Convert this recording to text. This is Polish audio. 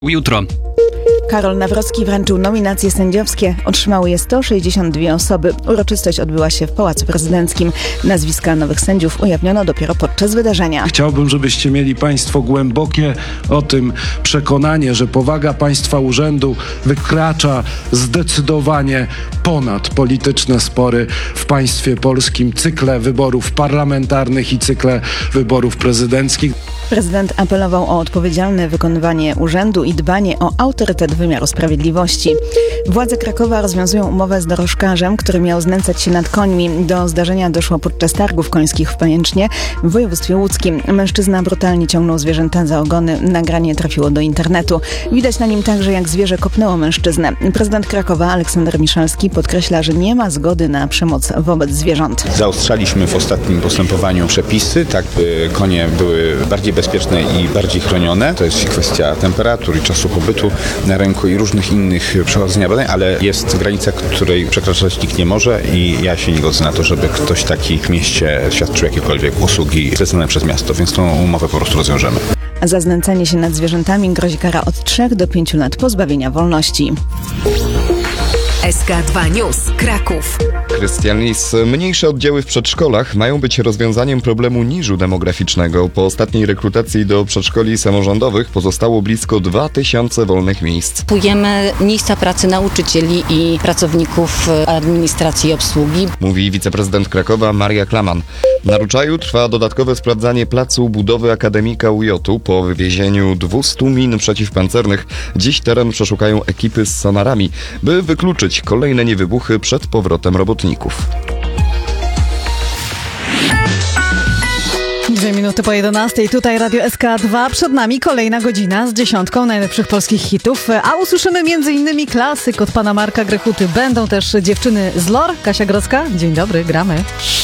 Jutro. Karol Nawrocki wręczył nominacje sędziowskie. Otrzymały je 162 osoby. Uroczystość odbyła się w Pałacu Prezydenckim. Nazwiska nowych sędziów ujawniono dopiero podczas wydarzenia. Chciałbym, żebyście mieli Państwo głębokie o tym przekonanie, że powaga Państwa urzędu wykracza zdecydowanie ponad polityczne spory w państwie polskim, cykle wyborów parlamentarnych i cykle wyborów prezydenckich. Prezydent apelował o odpowiedzialne wykonywanie urzędu i dbanie o autorytet wymiaru sprawiedliwości. Władze Krakowa rozwiązują umowę z dorożkarzem, który miał znęcać się nad końmi. Do zdarzenia doszło podczas targów końskich w Pajęcznie w województwie łódzkim. Mężczyzna brutalnie ciągnął zwierzęta za ogony. Nagranie trafiło do internetu. Widać na nim także, jak zwierzę kopnęło mężczyznę. Prezydent Krakowa Aleksander Miszalski podkreśla, że nie ma zgody na przemoc wobec zwierząt. Zaostrzaliśmy w ostatnim postępowaniu przepisy, tak by konie były bardziej bezpieczne i bardziej chronione. To jest kwestia temperatur i czasu pobytu na rynku i różnych innych przechodzenia badań, ale jest granica, której przekraczać nikt nie może i ja się nie godzę na to, żeby ktoś taki w mieście świadczył jakiekolwiek usługi zlecone przez miasto, więc tą umowę po prostu rozwiążemy. Za znęcanie się nad zwierzętami grozi kara od 3 do 5 lat pozbawienia wolności. SK2 News Kraków. Krystian Lis. Mniejsze oddziały w przedszkolach mają być rozwiązaniem problemu niżu demograficznego. Po ostatniej rekrutacji do przedszkoli samorządowych pozostało blisko 2000 wolnych miejsc. Kupujemy miejsca pracy nauczycieli i pracowników administracji i obsługi. Mówi wiceprezydent Krakowa Maria Klaman. Na Ruczaju trwa dodatkowe sprawdzanie placu budowy Akademika UJ-u. Po wywiezieniu 200 min przeciwpancernych dziś teren przeszukają ekipy z sonarami, by wykluczyć kolejne niewybuchy przed powrotem robotników. 2 minuty po 11. Tutaj Radio SK2. Przed nami kolejna godzina z 10 najlepszych polskich hitów. A usłyszymy m.in. klasyk od pana Marka Grechuty. Będą też dziewczyny z LOR. Kasia Grodzka. Dzień dobry, gramy.